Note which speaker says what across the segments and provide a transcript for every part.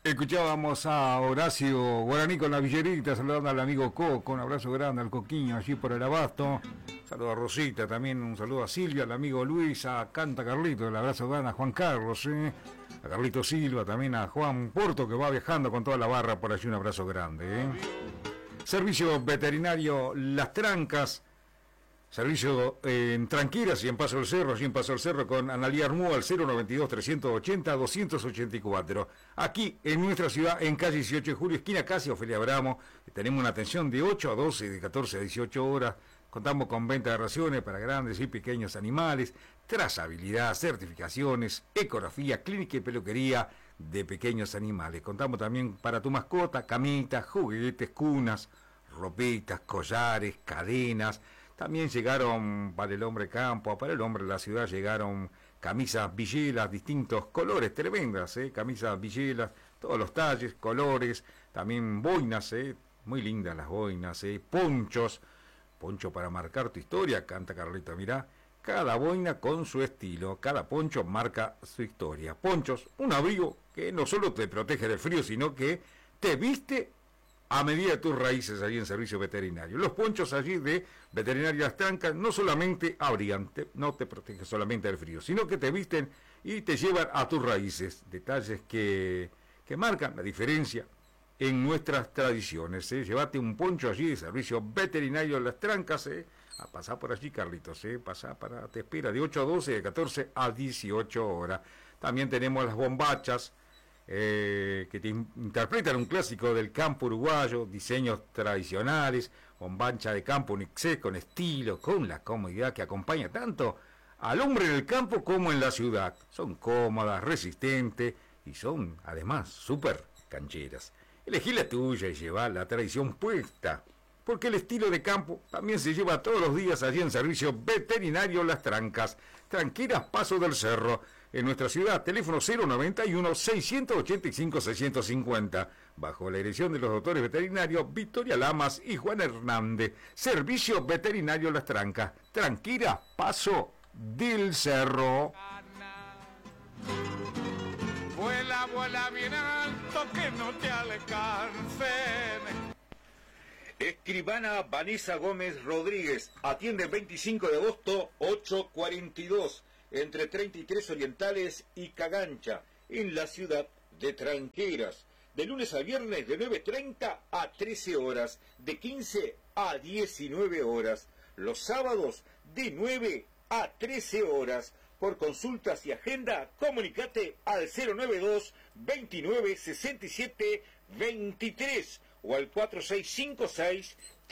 Speaker 1: Escuchábamos a Horacio Guaraní con la villerita, saludando al amigo Coco, un abrazo grande al Coquiño allí por el Abasto. Saludo a Rosita también, un saludo a Silvia, al amigo Luis, a Canta Carlito, el abrazo grande a Juan Carlos, a Carlito Silva, también a Juan Porto que va viajando con toda la barra por allí, un abrazo grande. Servicio veterinario Las Trancas, servicio en Tranquiras y en Paso del Cerro, allí en Paso del Cerro con Analía Armúa al 092-380-284. Aquí en nuestra ciudad, en calle 18 de Julio, esquina casi Ofelia Bramo, tenemos una atención de 8 a 12, de 14 a 18 horas. Contamos con venta de raciones para grandes y pequeños animales, trazabilidad, certificaciones, ecografía, clínica y peluquería de pequeños animales. Contamos también para tu mascota, camitas, juguetes, cunas, ropitas, collares, cadenas. También llegaron para el hombre campo, para el hombre de la ciudad llegaron camisas villelas, distintos colores, tremendas, camisas villelas, todos los talles, colores, también boinas, muy lindas las boinas, ponchos, poncho para marcar tu historia, canta Carlita, mirá, cada boina con su estilo, cada poncho marca su historia. Ponchos, un abrigo que no solo te protege del frío, sino que te viste a medida de tus raíces allí en servicio veterinario. Los ponchos allí de Veterinaria Las Trancas no solamente abrigan, no te protegen solamente del frío, sino que te visten y te llevan a tus raíces. Detalles que marcan la diferencia en nuestras tradiciones. Llévate un poncho allí de servicio veterinario Las Trancas. A pasar por allí, Carlitos. Te espera de 8 a 12, de 14 a 18 horas. También tenemos las bombachas, que te interpretan un clásico del campo uruguayo, diseños tradicionales, bombacha de campo Unixé con estilo, con la comodidad que acompaña tanto al hombre en el campo como en la ciudad. Son cómodas, resistentes y son además súper cancheras. Elegí la tuya y lleva la tradición puesta, porque el estilo de campo también se lleva todos los días allí en servicio veterinario Las Trancas, Tranquiras, Paso del Cerro, en nuestra ciudad. Teléfono 091-685-650, bajo la dirección de los doctores veterinarios Victoria Lamas y Juan Hernández. Servicio veterinario Las Trancas, Tranquila, Paso del Cerro.
Speaker 2: Vuela, vuela bien alto, que no te alcancen.
Speaker 3: Escribana Vanessa Gómez Rodríguez, atiende 25 de agosto, 8:42, entre 33 Orientales y Cagancha, en la ciudad de Tranqueras. De lunes a viernes de 9:30 a 13 horas, de 15 a 19 horas. Los sábados de 9 a 13 horas. Por consultas y agenda, comunicate al 092 29 67 23 o al 4656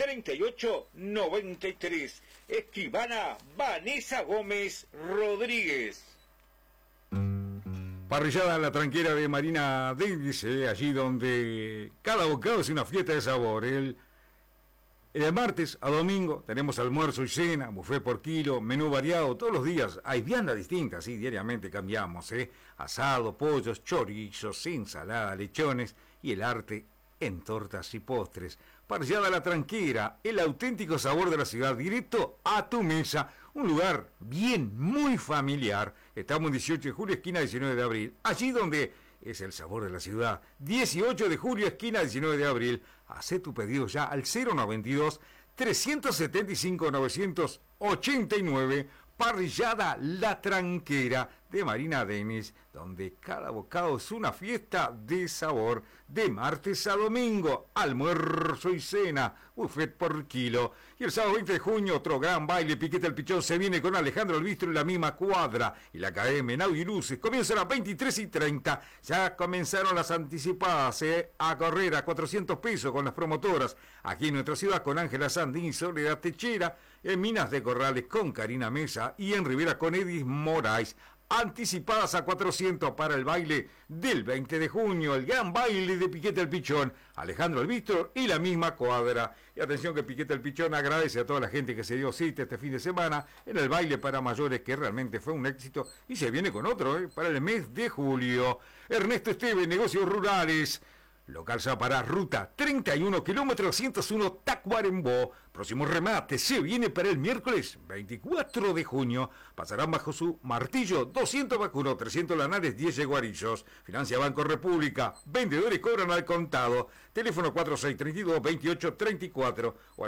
Speaker 3: 3893. Escribana Vanessa Gómez Rodríguez.
Speaker 1: Parrillada La Tranquera de Marina Davis, allí donde cada bocado es una fiesta de sabor. El martes a domingo tenemos almuerzo y cena, buffet por kilo, menú variado, todos los días hay viandas distintas, sí, diariamente cambiamos, asado, pollos, chorizos, ensalada, lechones y el arte en tortas y postres. Parrillada La Tranquera, el auténtico sabor de la ciudad, directo a tu mesa, un lugar bien, muy familiar. Estamos en 18 de julio, esquina 19 de abril, allí donde es el sabor de la ciudad. 18 de julio, esquina 19 de abril. Hacé tu pedido ya al 092 375 989. Parrillada La Tranquera de Marina Denis, donde cada bocado es una fiesta de sabor. De martes a domingo, almuerzo y cena, buffet por kilo. Y el sábado 20 de junio, otro gran baile, Piquete el Pichón se viene con Alejandro Albistro en la misma cuadra. Y la KM, Naudi Luces, comienza a las 23:30. Ya comenzaron las anticipadas, a correr a 400 pesos con las promotoras. Aquí en nuestra ciudad con Ángela Sandín y Soledad Techera, en Minas de Corrales con Karina Mesa y en Rivera con Edis Moraes. Anticipadas a 400 para el baile del 20 de junio, el gran baile de Piquete el Pichón, Alejandro Albistro y la misma cuadra. Y atención que Piquete el Pichón agradece a toda la gente que se dio cita este fin de semana en el baile para mayores, que realmente fue un éxito, y se viene con otro para el mes de julio. Ernesto Esteve, Negocios Rurales, Local Zapará, ruta 31, kilómetro 101, Tacuarembó. Próximo remate se viene para el miércoles 24 de junio. Pasarán bajo su martillo 200 vacunos, 300 lanares, 10 yeguarillos. Financia Banco República. Vendedores cobran al contado. Teléfono 4632-2834 o al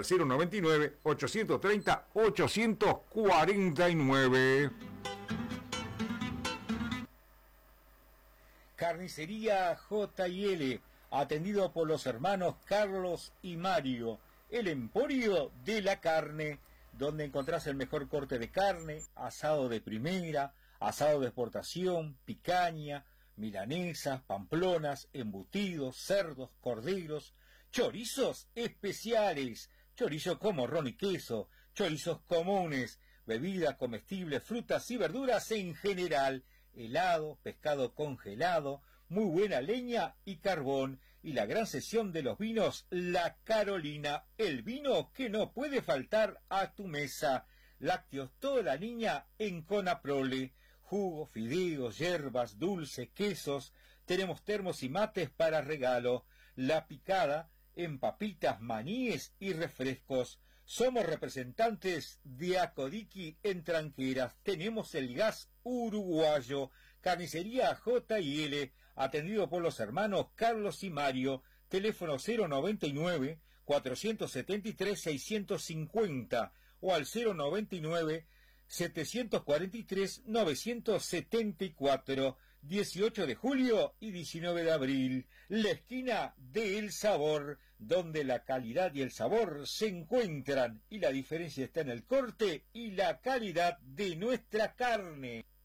Speaker 1: 099-830-849.
Speaker 3: Carnicería J&L, atendido por los hermanos Carlos y Mario, el emporio de la carne, donde encontrás el mejor corte de carne, asado de primera, asado de exportación, picaña, milanesas, pamplonas, embutidos, cerdos, corderos, chorizos especiales, chorizo con morrón y queso, chorizos comunes, bebidas comestibles, frutas y verduras en general, helado, pescado congelado, muy buena leña y carbón, y la gran sesión de los vinos La Carolina, el vino que no puede faltar a tu mesa. Lácteos toda la niña en Conaprole, jugos, fideos, hierbas, dulce, quesos, tenemos termos y mates para regalo, La Picada en papitas, maníes y refrescos. Somos representantes de Acodiqui en Tranqueras, tenemos el gas uruguayo. Carnicería J&L, atendido por los hermanos Carlos y Mario, teléfono 099-473-650 o al 099-743-974, 18 de julio y 19 de abril, la esquina de El Sabor, donde la calidad y el sabor se encuentran y la diferencia está en el corte y la calidad de nuestra carne.